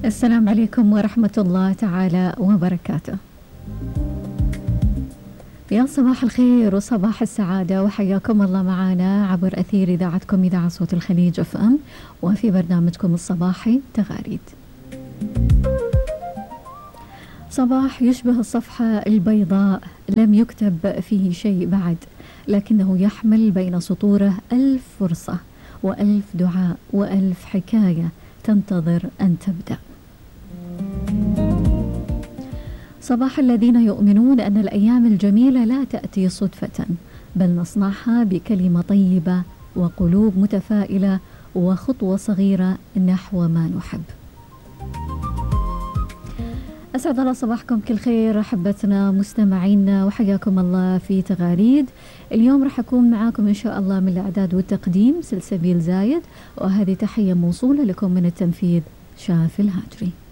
السلام عليكم ورحمة الله تعالى وبركاته. يا صباح الخير وصباح السعادة، وحياكم الله معنا عبر أثير إذاعتكم إذاعة صوت الخليج FM، وفي برنامجكم الصباحي تغاريد. صباح يشبه الصفحة البيضاء، لم يكتب فيه شيء بعد، لكنه يحمل بين سطوره 1000 فرصة و1000 دعاء و1000 حكاية تنتظر أن تبدأ. صباح الذين يؤمنون أن الأيام الجميلة لا تأتي صدفة، بل نصنعها بكلمة طيبة وقلوب متفائلة وخطوة صغيرة نحو ما نحب. أسعد الله صباحكم كل خير أحبتنا مستمعينا، وحياكم الله في تغاريد. اليوم راح أكون معاكم إن شاء الله من الإعداد والتقديم سلسبيل زايد، وهذه تحية موصولة لكم من التنفيذ شاف الهاجري.